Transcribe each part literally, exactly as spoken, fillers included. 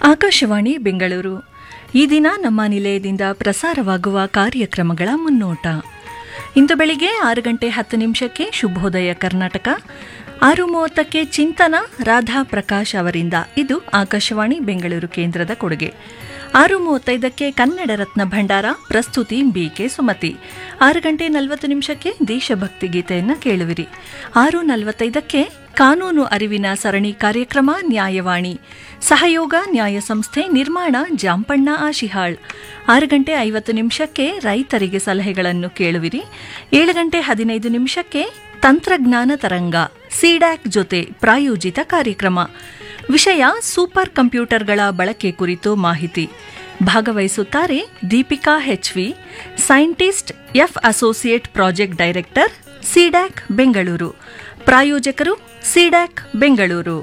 ಆಕಾಶವಾಣಿ ಬೆಂಗಳೂರು. ಈ ದಿನ ನಮ್ಮ ನಿಲಯದಿಂದ ಪ್ರಸಾರವಾಗುವ ಕಾರ್ಯಕ್ರಮಗಳ ಮುನ್ನೋಟ. ಇಂದು ಬೆಳಿಗ್ಗೆ ಆರು ಗಂಟೆ ಹತ್ತು ನಿಮಿಷಕ್ಕೆ ಶುಭೋದಯ ಕರ್ನಾಟಕ, ಆರು ಮೂವತ್ತಕ್ಕೆ ಚಿಂತನ ರಾಧಾ ಪ್ರಕಾಶ್ ಅವರಿಂದ. ಇದು ಆಕಾಶವಾಣಿ ಬೆಂಗಳೂರು ಕೇಂದ್ರದ ಕೊಡುಗೆ. ಆರು ಮೂವತ್ತೈದಕ್ಕೆ ಕನ್ನಡ ರತ್ನ ಭಂಡಾರ, ಪ್ರಸ್ತುತಿ ಬಿಕೆ ಸುಮತಿ. ಆರು ಗಂಟೆ ನಲವತ್ತು ನಿಮಿಷಕ್ಕೆ ದೇಶಭಕ್ತಿ ಗೀತೆಯನ್ನು ಕೇಳುವಿರಿ. ಆರು ನಲವತ್ತೈದಕ್ಕೆ ಕಾನೂನು ಅರಿವಿನ ಸರಣಿ ಕಾರ್ಯಕ್ರಮ ನ್ಯಾಯವಾಣಿ, ಸಹಯೋಗ ನ್ಯಾಯ ಸಂಸ್ಥೆ, ನಿರ್ಮಾಣ ಜಾಂಪಣ್ಣ ಆಶಿಹಾಳ್. ಆರು ಗಂಟೆ ಐವತ್ತು ನಿಮಿಷಕ್ಕೆ ರೈತರಿಗೆ ಸಲಹೆಗಳನ್ನು ಕೇಳುವಿರಿ. ಏಳು ಗಂಟೆ ಹದಿನೈದು ನಿಮಿಷಕ್ಕೆ ತಂತ್ರಜ್ಞಾನ ತರಂಗ, ಸಿಡ್ಯಾಕ್ ಜೊತೆ ಪ್ರಾಯೋಜಿತ ಕಾರ್ಯಕ್ರಮ. ವಿಷಯ ಸೂಪರ್ ಕಂಪ್ಯೂಟರ್ಗಳ ಬಳಕೆ ಕುರಿತು ಮಾಹಿತಿ. ಭಾಗವಹಿಸುತ್ತಾರೆ Deepika H V, scientist, F associate project director, CDAC Bengaluru. ಪ್ರಾಯೋಜಕರು ಸಿಡ್ಯಾಕ್ ಬೆಂಗಳೂರು.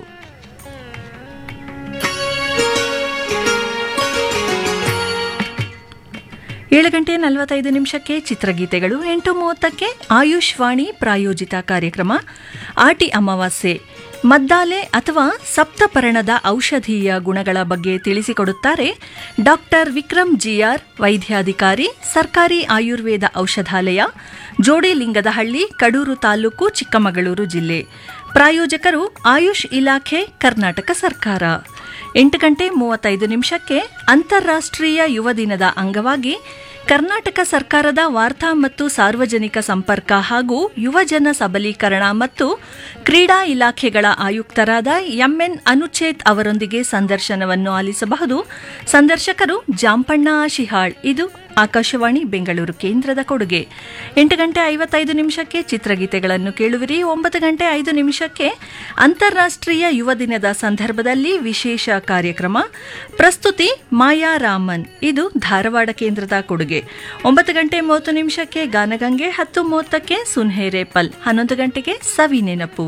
ಏಳು ಗಂಟೆ ನಲವತ್ತೈದು ನಿಮಿಷಕ್ಕೆ ಚಿತ್ರಗೀತೆಗಳು. ಎಂಟು ಮೂವತ್ತಕ್ಕೆ ಆಯುಷ್ ವಾಣಿ ಪ್ರಾಯೋಜಿತ ಕಾರ್ಯಕ್ರಮ ಆಟಿ ಅಮಾವಾಸ್ಯೆ, ಮದ್ದಾಲೆ ಅಥವಾ ಸಪ್ತಪರ್ಣದ ಔಷಧೀಯ ಗುಣಗಳ ಬಗ್ಗೆ ತಿಳಿಸಿಕೊಡುತ್ತಾರೆ ಡಾಕ್ಟರ್ ವಿಕ್ರಮ್ ಜಿಆರ್, ವೈದ್ಯಾಧಿಕಾರಿ, ಸರ್ಕಾರಿ ಆಯುರ್ವೇದ ಔಷಧಾಲಯ, ಜೋಡಿಲಿಂಗದಹಳ್ಳಿ, ಕಡೂರು ತಾಲೂಕು, ಚಿಕ್ಕಮಗಳೂರು ಜಿಲ್ಲೆ. ಪ್ರಾಯೋಜಕರು ಆಯುಷ್ ಇಲಾಖೆ, ಕರ್ನಾಟಕ ಸರ್ಕಾರ. ಎಂಟು ಗಂಟೆ ಮೂವತ್ತೈದು ನಿಮಿಷಕ್ಕೆ ಅಂತಾರಾಷ್ಟ್ರೀಯ ಯುವ ದಿನದ ಅಂಗವಾಗಿ ಕರ್ನಾಟಕ ಸರ್ಕಾರದ ವಾರ್ತಾ ಮತ್ತು ಸಾರ್ವಜನಿಕ ಸಂಪರ್ಕ ಹಾಗೂ ಯುವಜನ ಸಬಲೀಕರಣ ಮತ್ತು ಕ್ರೀಡಾ ಇಲಾಖೆಗಳ ಆಯುಕ್ತರಾದ ಎಂಎನ್ ಅನುಚೇತ್ ಅವರೊಂದಿಗೆ ಸಂದರ್ಶನವನ್ನು ಆಲಿಸಬಹುದು. ಸಂದರ್ಶಕರು ಜಾಂಪಣ್ಣ ಆಶಿಹಾಳ್. ಇದು ಆಕಾಶವಾಣಿ ಬೆಂಗಳೂರು ಕೇಂದ್ರದ ಕೊಡುಗೆ. ಎಂಟು ಗಂಟೆ ಐವತ್ತೈದು ನಿಮಿಷಕ್ಕೆ ಚಿತ್ರಗೀತೆಗಳನ್ನು ಕೇಳುವಿರಿ. ಒಂಬತ್ತು ಗಂಟೆ ಐದು ನಿಮಿಷಕ್ಕೆ ಅಂತಾರಾಷ್ಟ್ರೀಯ ಯುವ ದಿನದ ಸಂದರ್ಭದಲ್ಲಿ ವಿಶೇಷ ಕಾರ್ಯಕ್ರಮ, ಪ್ರಸ್ತುತಿ ಮಾಯಾ ರಾಮನ್. ಇದು ಧಾರವಾಡ ಕೇಂದ್ರದ ಕೊಡುಗೆ. ಒಂಬತ್ತು ಗಂಟೆ ಮೂವತ್ತು ನಿಮಿಷಕ್ಕೆ ಗಾನಗಂಗೆ, ಹತ್ತು ಮೂವತ್ತಕ್ಕೆ ಸುನ್ಹೇರೇಪಲ್, ಹನ್ನೊಂದು ಗಂಟೆಗೆ ಸವಿ ನೆನಪು.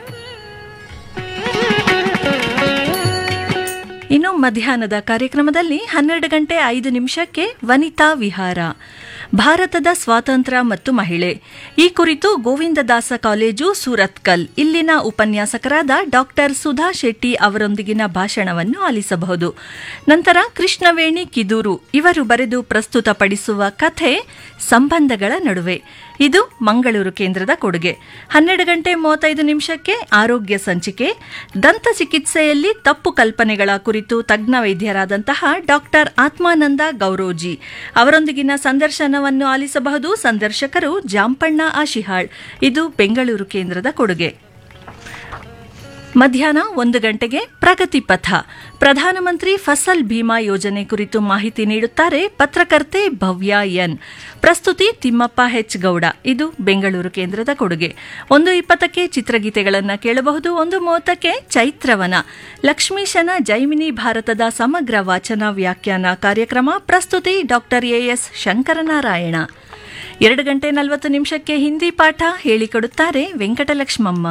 ಇನ್ನು ಮಧ್ಯಾಹ್ನದ ಕಾರ್ಯಕ್ರಮದಲ್ಲಿ ಹನ್ನೆರಡು ಗಂಟೆ ಐದು ನಿಮಿಷಕ್ಕೆ ವನಿತಾ ವಿಹಾರ, ಭಾರತದ ಸ್ವಾತಂತ್ರ್ಯ ಮತ್ತು ಮಹಿಳೆ. ಈ ಕುರಿತು ಗೋವಿಂದದಾಸ ಕಾಲೇಜು, ಸೂರತ್ಕಲ್ ಇಲ್ಲಿನ ಉಪನ್ಯಾಸಕರಾದ ಡಾಕ್ಟರ್ ಸುಧಾ ಶೆಟ್ಟಿ ಅವರೊಂದಿಗಿನ ಭಾಷಣವನ್ನು ಆಲಿಸಬಹುದು. ನಂತರ ಕೃಷ್ಣವೇಣಿ ಕಿದೂರು ಇವರು ಬರೆದು ಪ್ರಸ್ತುತಪಡಿಸುವ ಕಥೆ ಸಂಬಂಧಗಳ ನಡುವೆ. ಇದು ಮಂಗಳೂರು ಕೇಂದ್ರದ ಕೊಡುಗೆ. ಹನ್ನೆರಡು ಗಂಟೆ ಮೂವತ್ತೈದು ನಿಮಿಷಕ್ಕೆ ಆರೋಗ್ಯ ಸಂಚಿಕೆ, ದಂತ ಚಿಕಿತ್ಸೆಯಲ್ಲಿ ತಪ್ಪು ಕಲ್ಪನೆಗಳ ಕುರಿತು ತಜ್ಞ ವೈದ್ಯರಾದಂತಹ ಡಾಕ್ಟರ್ ಆತ್ಮಾನಂದ ಗೌರೋಜಿ ಅವರೊಂದಿಗಿನ ಸಂದರ್ಶನವನ್ನು ಆಲಿಸಬಹುದು. ಸಂದರ್ಶಕರು ಜಾಂಪಣ್ಣ ಆಶಿಹಾಳ್. ಇದು ಬೆಂಗಳೂರು ಕೇಂದ್ರದ ಕೊಡುಗೆ. ಮಧ್ಯಾಹ್ನ ಒಂದು ಗಂಟೆಗೆ ಪ್ರಗತಿ ಪಥ, ಪ್ರಧಾನಮಂತ್ರಿ ಫಸಲ್ ಭೀಮಾ ಯೋಜನೆ ಕುರಿತು ಮಾಹಿತಿ ನೀಡುತ್ತಾರೆ ಪತ್ರಕರ್ತೆ ಭವ್ಯ ಎನ್. ಪ್ರಸ್ತುತಿ ತಿಮ್ಮಪ್ಪ ಹೆಚ್ ಗೌಡ. ಇದು ಬೆಂಗಳೂರು ಕೇಂದ್ರದ ಕೊಡುಗೆ. ಒಂದು ಇಪ್ಪತ್ತಕ್ಕೆ ಚಿತ್ರಗೀತೆಗಳನ್ನು ಕೇಳಬಹುದು. ಒಂದು ಮೂವತ್ತಕ್ಕೆ ಚೈತ್ರವನ, ಲಕ್ಷ್ಮೀಶನ ಜೈಮಿನಿ ಭಾರತದ ಸಮಗ್ರ ವಾಚನ ವ್ಯಾಖ್ಯಾನ ಕಾರ್ಯಕ್ರಮ. ಪ್ರಸ್ತುತಿ ಡಾಕ್ಟರ್ ಎಎಸ್ ಶಂಕರನಾರಾಯಣ. ಎರಡು ಗಂಟೆ ನಲವತ್ತು ನಿಮಿಷಕ್ಕೆ ಹಿಂದಿ ಪಾಠ ಹೇಳಿಕೊಡುತ್ತಾರೆ ವೆಂಕಟಲಕ್ಷ್ಮಮ್ಮ.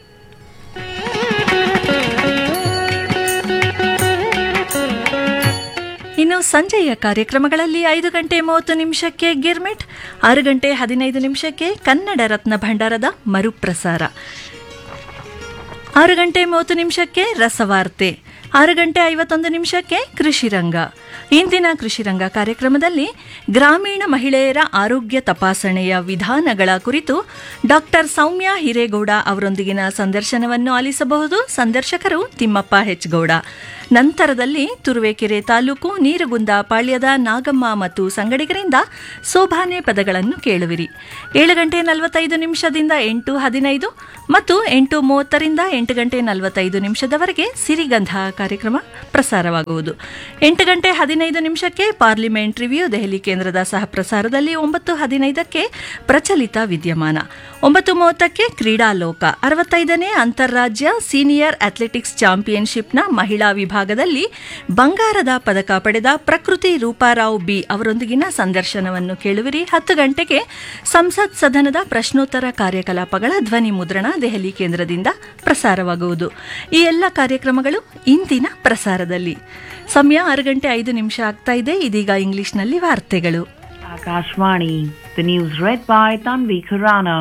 ಇನ್ನು ಸಂಜೆಯ ಕಾರ್ಯಕ್ರಮಗಳಲ್ಲಿ ಐದು ಗಂಟೆ ಮೂವತ್ತು ನಿಮಿಷಕ್ಕೆ ಗಿರ್ಮಿಟ್, ಆರು ಗಂಟೆ ಹದಿನೈದು ನಿಮಿಷಕ್ಕೆ ಕನ್ನಡ ರತ್ನ ಭಂಡಾರದ ಮರುಪ್ರಸಾರ, ಆರು ಗಂಟೆ ಮೂವತ್ತು ನಿಮಿಷಕ್ಕೆ ರಸವಾರ್ತೆ, ಆರು ಗಂಟೆ ಐವತ್ತೊಂದು ನಿಮಿಷಕ್ಕೆ ಕೃಷಿರಂಗ. ಇಂದಿನ ಕೃಷಿರಂಗ ಕಾರ್ಯಕ್ರಮದಲ್ಲಿ ಗ್ರಾಮೀಣ ಮಹಿಳೆಯರ ಆರೋಗ್ಯ ತಪಾಸಣೆಯ ವಿಧಾನಗಳ ಕುರಿತು ಡಾಕ್ಟರ್ ಸೌಮ್ಯ ಹಿರೇಗೌಡ ಅವರೊಂದಿಗಿನ ಸಂದರ್ಶನವನ್ನು ಆಲಿಸಬಹುದು. ಸಂದರ್ಶಕರು ತಿಮ್ಮಪ್ಪ ಹೆಚ್ ಗೌಡ. ನಂತರದಲ್ಲಿ ತುರುವೇಕೆರೆ ತಾಲೂಕು ನೀರುಗುಂದ ಪಾಳ್ಯದ ನಾಗಮ್ಮ ಮತ್ತು ಸಂಗಡಿಗರಿಂದ ಸೋಭಾನೆ ಪದಗಳನ್ನು ಕೇಳುವಿರಿ. ಏಳು ಗಂಟೆ ನಲವತ್ತೈದು ನಿಮಿಷದಿಂದ ಎಂಟು ಹದಿನೈದು ಮತ್ತು ಎಂಟು ಮೂವತ್ತರಿಂದ ಎಂಟು ಗಂಟೆ ನಲವತ್ತೈದು ನಿಮಿಷದವರೆಗೆ ಸಿರಿಗಂಧ ಕಾರ್ಯಕ್ರಮ ಪ್ರಸಾರವಾಗುವುದು. ಎಂಟು ಗಂಟೆ ಹದಿನೈದು ನಿಮಿಷಕ್ಕೆ ಪಾರ್ಲಿಮೆಂಟ್ ರಿವ್ಯೂ ದೆಹಲಿ ಕೇಂದ್ರದ ಸಹ ಪ್ರಸಾರದಲ್ಲಿ. ಒಂಬತ್ತು ಹದಿನೈದಕ್ಕೆ ಪ್ರಚಲಿತ ವಿದ್ಯಮಾನ. ಒಂಬತ್ತು ಮೂವತ್ತಕ್ಕೆ ಕ್ರೀಡಾಲೋಕ, ಅರವತ್ತೈದನೇ ಅಂತಾರಾಜ್ಯ ಸೀನಿಯರ್ ಅಥ್ಲೆಟಿಕ್ಸ್ ಚಾಂಪಿಯನ್ಶಿಪ್ನ ಮಹಿಳಾ ವಿಭಾಗದಲ್ಲಿ ಬಂಗಾರದ ಪದಕ ಪಡೆದ ಪ್ರಕೃತಿ ರೂಪಾರಾವ್ ಬಿ ಅವರೊಂದಿಗಿನ ಸಂದರ್ಶನವನ್ನು ಕೇಳುವಿರಿ. ಹತ್ತು ಗಂಟೆಗೆ ಸಂಸತ್ ಸದನದ ಪ್ರಶ್ನೋತ್ತರ ಕಾರ್ಯಕಲಾಪಗಳ ಧ್ವನಿ ಮುದ್ರಣ ದೆಹಲಿ ಕೇಂದ್ರದಿಂದ ಪ್ರಸಾರವಾಗುವುದು. ಈ ಎಲ್ಲ ಕಾರ್ಯಕ್ರಮಗಳು ಇಂದಿನ ಪ್ರಸಾರದಲ್ಲಿ. ಸಮಯ ಆರು ಗಂಟೆ ಐದು ನಿಮಿಷ ಆಗ್ತಾ ಇದೆ. ಇದೀಗ ಇಂಗ್ಲಿಷ್ನಲ್ಲಿ ವಾರ್ತೆಗಳು. Akashvani, the news red by Tanvi Khurana.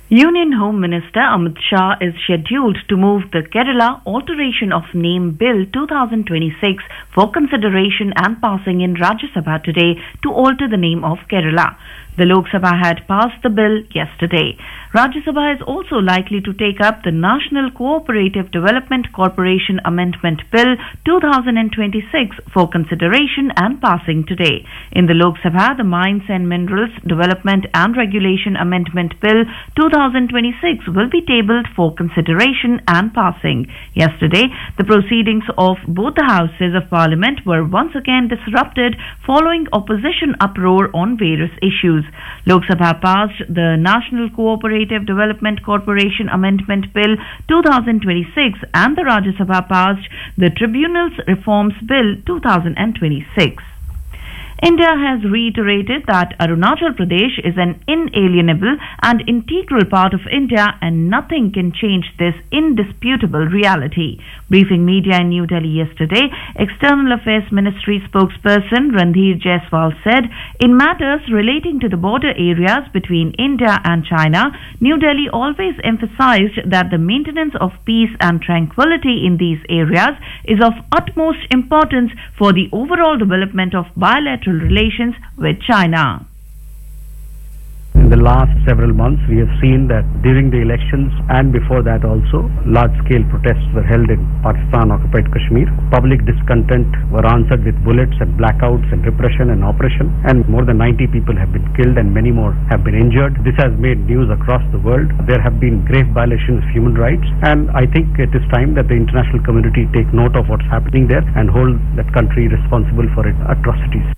Union Home Minister Amit Shah is scheduled to move the Kerala Alteration of Name Bill twenty twenty-six for consideration and passing in Rajya Sabha today to alter the name of Kerala. The Lok Sabha had passed the bill yesterday. Rajya Sabha is also likely to take up the National Cooperative Development Corporation Amendment Bill twenty twenty-six for consideration and passing today. In the Lok Sabha, the Mines and Minerals Development and Regulation Amendment Bill twenty twenty-six will be tabled for consideration and passing. Yesterday, the proceedings of both the houses of Parliament were once again disrupted following opposition uproar on various issues. Lok Sabha passed the National Cooperative Development Corporation Amendment Bill twenty twenty-six and the Rajya Sabha passed the Tribunals Reforms Bill twenty twenty-six. India has reiterated that Arunachal Pradesh is an inalienable and integral part of India and nothing can change this indisputable reality. Briefing media in New Delhi yesterday, External Affairs Ministry spokesperson Randhir Jaiswal said, in matters relating to the border areas between India and China, New Delhi always emphasized that the maintenance of peace and tranquility in these areas is of utmost importance for the overall development of bilateral relations with China. In the last several months, we have seen that during the elections and before that also, large-scale protests were held in Pakistan-occupied Kashmir. Public discontent were answered with bullets and blackouts and repression and oppression, and more than ninety people have been killed and many more have been injured. This has made news across the world. There have been grave violations of human rights, and I think it is time that the international community take note of what's happening there and hold that country responsible for its atrocities.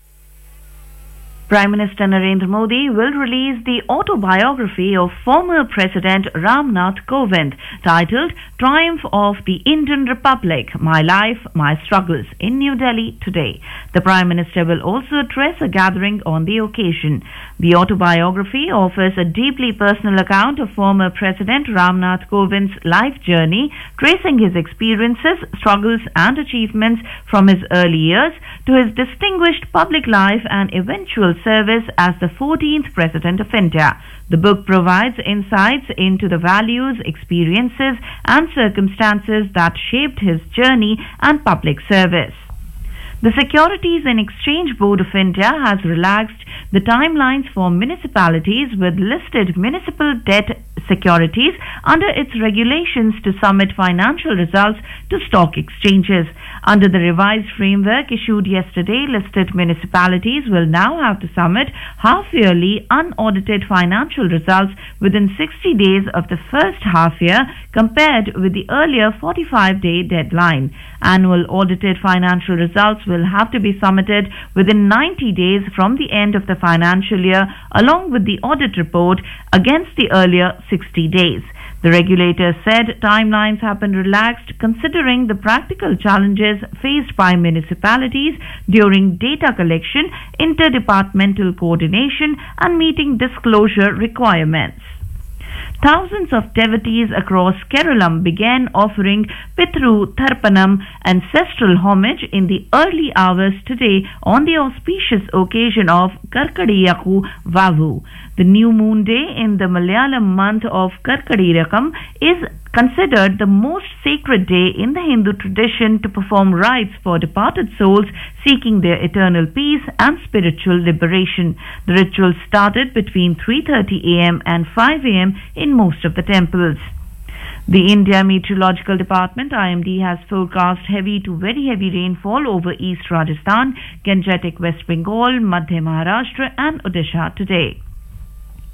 Prime Minister Narendra Modi will release the autobiography of former President Ram Nath Kovind titled Triumph of the Indian Republic, My Life, My Struggles in New Delhi today. The Prime Minister will also address a gathering on the occasion. The autobiography offers a deeply personal account of former President Ram Nath Kovind's life journey, tracing his experiences, struggles and achievements from his early years to his distinguished public life and eventual service as the fourteenth President of India. The book provides insights into the values, experiences and circumstances that shaped his journey and public service. The Securities and Exchange Board of India has relaxed the timelines for municipalities with listed municipal debt securities under its regulations to submit financial results to stock exchanges. Under the revised framework issued yesterday, listed municipalities will now have to submit half-yearly unaudited financial results within sixty days of the first half-year compared with the earlier forty-five day deadline. Annual audited financial results will have to be submitted within ninety days from the end of the financial year along with the audit report against the earlier sixty days. The regulator said timelines have been relaxed considering the practical challenges faced by municipalities during data collection, interdepartmental coordination and meeting disclosure requirements. Thousands of devotees across Kerala began offering Pitru Tharpanam ancestral homage in the early hours today on the auspicious occasion of Karkadiyaku Vavu. The new moon day in the Malayalam month of Karkadiyakam is considered the most sacred day in the Hindu tradition to perform rites for departed souls seeking their eternal peace and spiritual liberation. The ritual started between three thirty a m and five a m in most of the temples. The India Meteorological Department I M D has forecast heavy to very heavy rainfall over East Rajasthan, Gangetic West Bengal, Madhya Maharashtra and Odisha today.